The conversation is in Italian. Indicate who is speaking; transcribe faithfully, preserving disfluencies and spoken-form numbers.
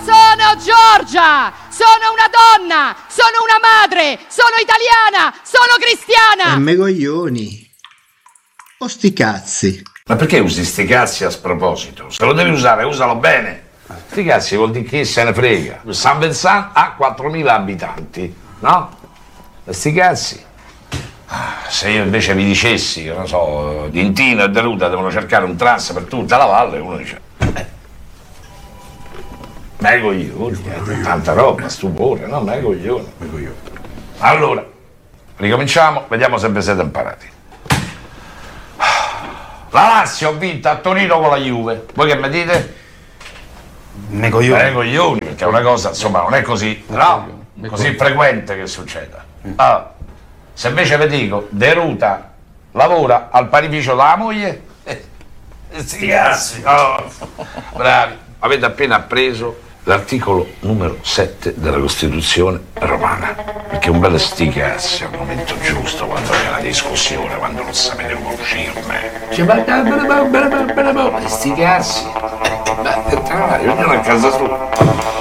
Speaker 1: sono Giorgia, sono una donna, sono una madre, sono italiana, sono cristiana.
Speaker 2: E me coglioni. O sti cazzi.
Speaker 3: Ma perché usi sti cazzi a sproposito? Se lo devi usare, usalo bene. Sti cazzi vuol dire chi se ne frega. San Vincent ha quattromila abitanti, no? E sti cazzi. Se io invece vi dicessi, che non so, Dintino e Deruta devono cercare un trans per tutta la valle, uno dice... Eh, ma i coglioni, eh, tanta roba, stupore, no? Ma i coglioni. Allora, ricominciamo, vediamo se vi siete imparati. La Lazio ha vinto a Torino con la Juve. Voi che mi dite?
Speaker 4: Me coglioni.
Speaker 3: Me coglioni, perché è una cosa, insomma, non è così, no? Così frequente che succeda. Allora, se invece vi dico, Deruta lavora al panificio della moglie, eh, sti cazzi, oh, bravi. Avete appena appreso l'articolo numero sette della Costituzione romana, perché un bel sti cazzi al momento giusto, quando c'è la discussione, quando non sapete come uscirne. Sti cazzi, beh, ognuno a casa sua.